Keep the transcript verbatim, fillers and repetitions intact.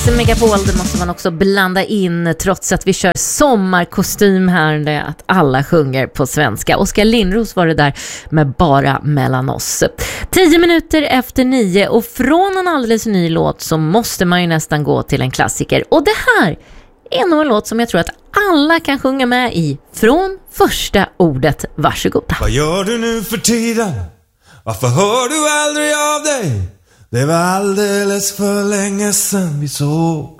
Mix Megapol, det måste man också blanda in trots att vi kör sommarkostym här, det att alla sjunger på svenska. Oskar Lindros var det där med Bara mellan oss. Tio minuter efter nio och från en alldeles ny låt så måste man ju nästan gå till en klassiker. Och det här är nog en låt som jag tror att alla kan sjunga med i från första ordet. Varsågoda. Vad gör du nu för tiden? Varför hör du aldrig av dig? Det var alldeles för länge sedan vi såg.